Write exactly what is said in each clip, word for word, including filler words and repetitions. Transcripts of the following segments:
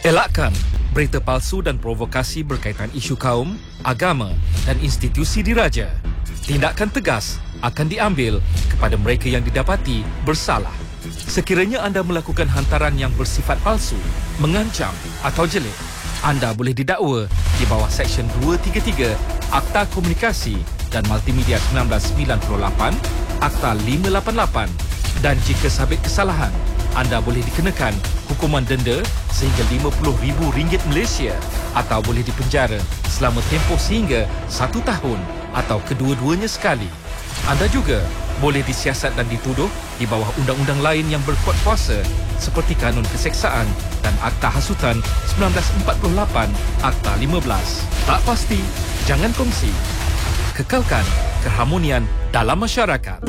Elakkan berita palsu dan provokasi berkaitan isu kaum, agama dan institusi diraja. Tindakan tegas akan diambil kepada mereka yang didapati bersalah. Sekiranya anda melakukan hantaran yang bersifat palsu, mengancam atau jelek, anda boleh didakwa di bawah Seksyen dua tiga tiga Akta Komunikasi dan Multimedia seribu sembilan ratus sembilan puluh lapan, Akta lima lapan lapan, dan jika sabit kesalahan, anda boleh dikenakan hukuman denda sehingga lima puluh ribu ringgit Malaysia atau boleh dipenjara selama tempoh sehingga satu tahun atau kedua-duanya sekali. Anda juga boleh disiasat dan dituduh di bawah undang-undang lain yang berkuat kuasa seperti Kanun Keseksaan dan Akta Hasutan seribu sembilan ratus empat puluh lapan, Akta lima belas. Tak pasti, jangan kongsi. Kekalkan keharmonian dalam masyarakat.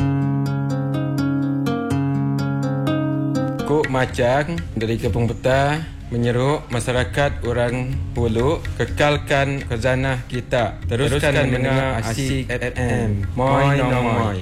Kok Macang dari Kampung Petah menyeruk masyarakat orang Pulut kekalkan khazanah kita. Teruskan, Teruskan mendengar Asyik F M. Moi no moi.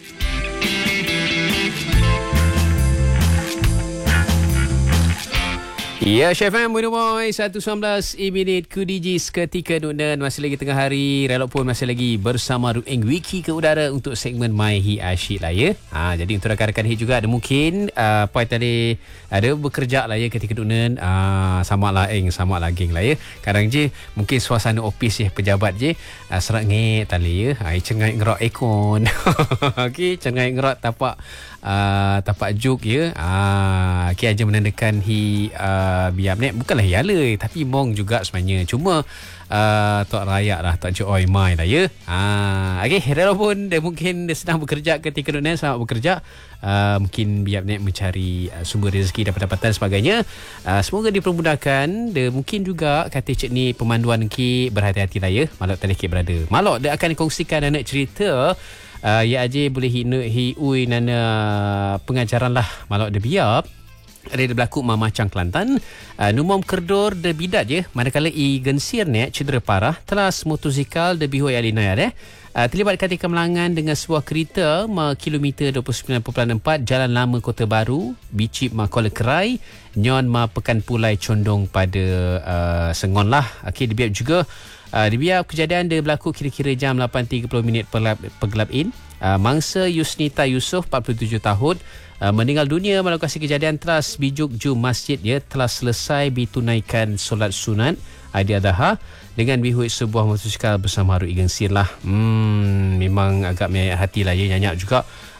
Ya, Chef M, Munumoy, satu sembilan belas minit Q D G seketika Nunan. Masih lagi tengah hari, relok pun masih lagi bersama Rueng Wiki ke udara untuk segmen My Hi Asyik lah ya. Ha, jadi untuk rakan-rakan Hi juga ada mungkin uh, point tadi ada bekerja lah ya ketika Nunan. Uh, sama lah eng, sama lah geng lah ya. Kadang je mungkin suasana ofis ya, pejabat je uh, serak ngek tali ya. Hai cengai ngerok ekon. Okey, cengai ngerok tapak uh, tapak juk ya. Ah, uh, okay, aja menandakan Hi uh, biar ni bukanlah yala tapi mong juga sebenarnya, cuma uh, tok rayak lah, tok cik oi mai lah ya. Ah, okey, walaupun dia mungkin dia sedang bekerja ketika ni, selamat bekerja. Uh, mungkin biar ni mencari uh, sumber rezeki dan pendapatan sebagainya. Uh, semoga dipermudahkan. Dia mungkin juga kata cik ni pemanduan ki berhati-hati lah ya. Malok tadi ki berada. Malok dia akan kongsikan anak cerita. Uh, ya aje boleh hina hi ui nana pengajaran lah. Malok dia biar ada berlaku Mamacang Kelantan. Uh, numom kerdor de bidat je manakala i gensir ni cedera parah telas motosikal de bihoi alina ya. Uh, terlibat ketika melangan dengan sebuah kereta ma kilometer dua puluh sembilan perpuluhan empat Jalan Lama Kota Baru, Bicip ma Kuala Kerai, nyon ma Pekan Pulai condong pada uh, Sengon lah. Okey, dibiar juga uh, dibiar kejadian dia berlaku kira-kira jam lapan tiga puluh minit pergelap in. Uh, mangsa Yusnita Yusof empat puluh tujuh tahun Uh, meninggal dunia melokasi kejadian telas bijuk ju masjid ya telah selesai ditunaikan solat sunat Aidiadaha dengan bihuit sebuah motosikal bersama Haru Igensir lah. Hmm, memang agak menyayat hati lah ya, nyanyak juga.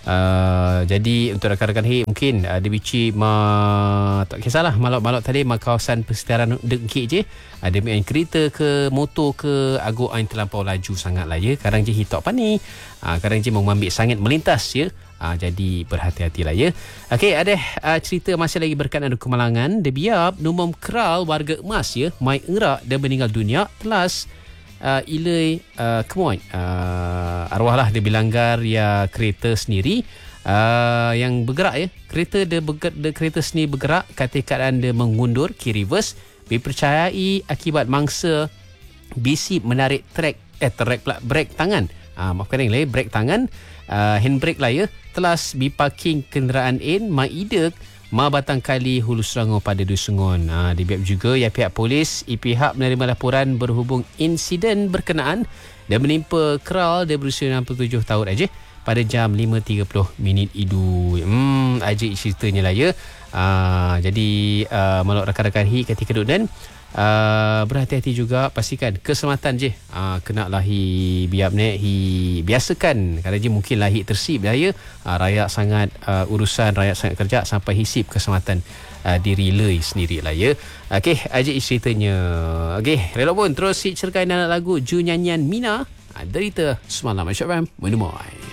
Uh, jadi untuk rakan-rakan Hi mungkin uh, dia bici ma tak kisahlah malok-malok tadi ma kawasan persekitaran dengkik je ada uh, main kereta ke motor ke agak ain terlampau laju sangat lah ya. Kadang je hitok pani, uh, kadang je mengambil sangat melintas ya. Uh, jadi berhati-hatilah ya. Okey, ada uh, cerita masih lagi berkaitan dengan kemalangan. Dia biar numom kral warga emas ya, mai erak dan meninggal dunia telas uh, ilai uh, kemoy uh, arwahlah dia bilanggar ya kereta sendiri uh, yang bergerak ya. Kereta dia bergerak, dia kereta sendiri bergerak ketika keadaan dia mengundur kiri reverse dipercayai akibat mangsa bisi menarik track eh track pula brake tangan. Ah uh, maafkan yang lain brake tangan uh, handbrake lah ya. Telas biparking kenderaan in ma idek ma batang kali Hulu Selangor pada Dusungon. Ha, dibiak juga ya pihak polis i pihak menerima laporan berhubung insiden berkenaan dan menimpa kral dia berusia enam puluh tujuh tahun aja pada jam lima tiga puluh minit idu. Hmm, aja ceritanya lah ya. Ha, jadi uh, malok rakan-rakan Hi ketika duduk dan Uh, berhati-hati juga, pastikan keselamatan je. Uh, kena lah Hi biar ni Hi biasakan kalau je mungkin lah Hi tersib dah ya. Uh, rakyat sangat uh, urusan rakyat sangat kerja sampai hisip keselamatan uh, diri lei sendiri lah ya. Okey, aja ceritanya. Okey, relok pun terus si cerkai anak lagu Ju nyanyian Mina uh, derita semalam Asyik Fam Menemoy.